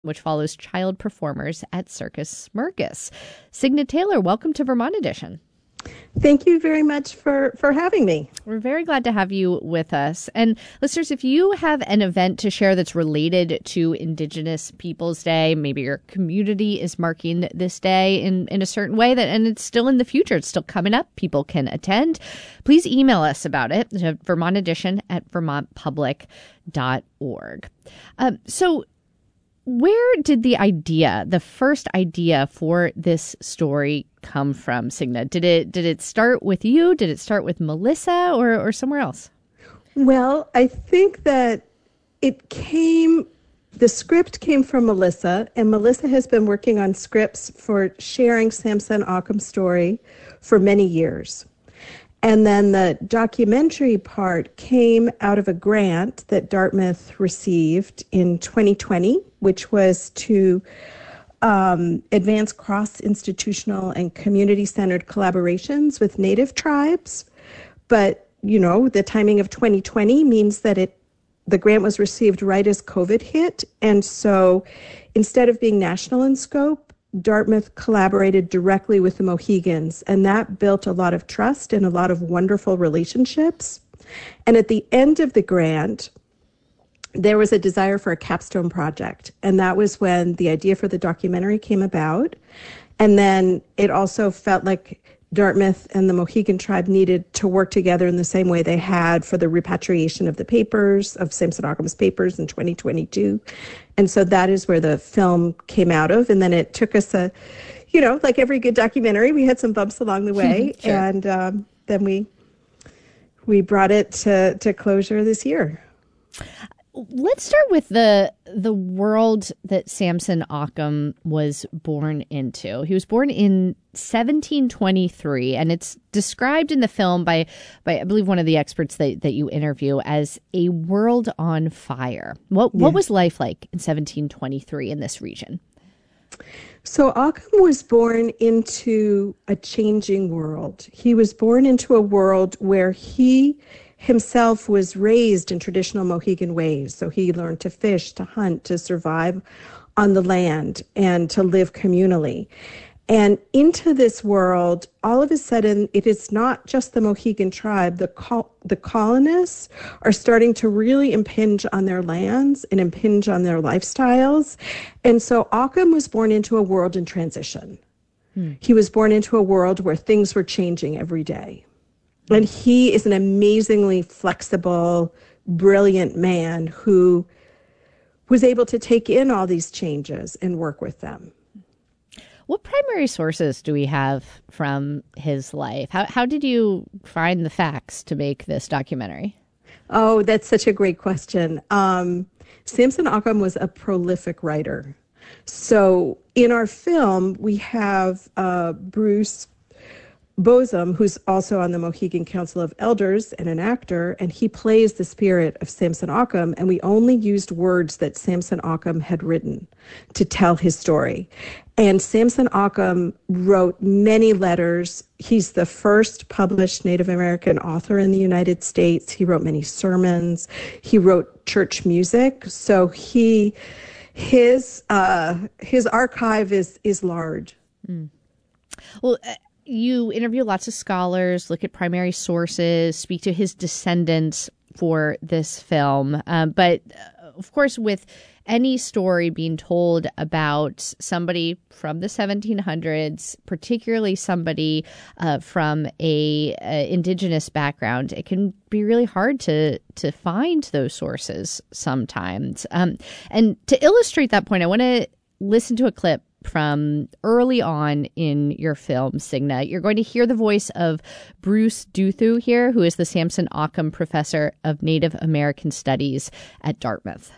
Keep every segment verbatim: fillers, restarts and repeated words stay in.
which follows child performers at Circus Smirkus. Signa Taylor, welcome to Vermont Edition. Thank you very much for, for having me. We're very glad to have you with us. And listeners, if you have an event to share that's related to Indigenous Peoples Day, maybe your community is marking this day in, in a certain way, that, and it's still in the future, it's still coming up, people can attend, please email us about it to Vermont Edition at vermont public dot org. Um, so where did the idea, the first idea for this story come from, Signa? Did it did it start with you? Did it start with Melissa or, or somewhere else? Well, I think that it came, the script came from Melissa, and Melissa has been working on scripts for sharing Samson Occam's story for many years. And then the documentary part came out of a grant that Dartmouth received in twenty twenty, which was to um, advance cross-institutional and community-centered collaborations with Native tribes. But, you know, the timing of twenty twenty means that it the grant was received right as COVID hit. And so instead of being national in scope, Dartmouth collaborated directly with the Mohegans, and that built a lot of trust and a lot of wonderful relationships. And at the end of the grant, there was a desire for a capstone project, and that was when the idea for the documentary came about. And then it also felt like Dartmouth and the Mohegan tribe needed to work together in the same way they had for the repatriation of the papers, of Samson Occam's papers in twenty twenty-two. And so that is where the film came out of. And then it took us a, you know, like every good documentary, we had some bumps along the way. Sure. And um, then we we brought it to, to closure this year. Let's start with the the world that Samson Occam was born into. He was born in seventeen twenty-three, and it's described in the film by, by I believe, one of the experts that, that you interview as a world on fire. What what yeah. was life like in seventeen twenty-three in this region? So Occam was born into a changing world. He was born into a world where he himself was raised in traditional Mohegan ways. So he learned to fish, to hunt, to survive on the land, and to live communally. And into this world, all of a sudden, it is not just the Mohegan tribe. The col- the colonists are starting to really impinge on their lands and impinge on their lifestyles. And so Occam was born into a world in transition. Hmm. He was born into a world where things were changing every day. And he is an amazingly flexible, brilliant man who was able to take in all these changes and work with them. What primary sources do we have from his life? How how did you find the facts to make this documentary? Oh, that's such a great question. Um, Samson Occam was a prolific writer. So in our film, we have uh, Bruce Bosom, who's also on the Mohegan Council of Elders and an actor, and he plays the spirit of Samson Occam, and we only used words that Samson Occam had written to tell his story. And Samson Occam wrote many letters. He's the first published Native American author in the United States. He wrote many sermons. He wrote church music. So he, his, uh, his archive is, is large. Mm. Well, uh- You interview lots of scholars, look at primary sources, speak to his descendants for this film. Um, but uh, of course, with any story being told about somebody from the seventeen hundreds, particularly somebody uh, from a, a indigenous background, it can be really hard to to find those sources sometimes. Um, and to illustrate that point, I want to listen to a clip from early on in your film, Signa. You're going to hear the voice of Bruce Duthu here, who is the Samson Occam Professor of Native American Studies at Dartmouth.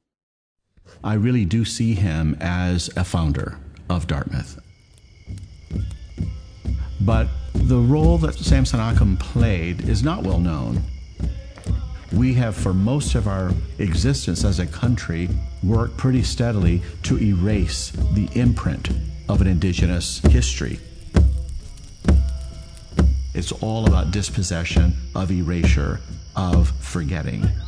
I really do see him as a founder of Dartmouth. But the role that Samson Occam played is not well known. We have, for most of our existence as a country, worked pretty steadily to erase the imprint of an indigenous history. It's all about dispossession, of erasure, of forgetting.